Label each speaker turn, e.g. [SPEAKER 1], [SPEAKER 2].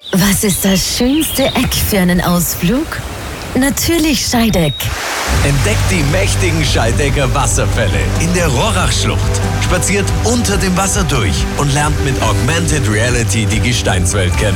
[SPEAKER 1] Was ist das schönste Eck für einen Ausflug? Natürlich Scheideck.
[SPEAKER 2] Entdeckt die mächtigen Scheidecker Wasserfälle in der Rohrachschlucht. Spaziert unter dem Wasser durch und lernt mit Augmented Reality die Gesteinswelt kennen.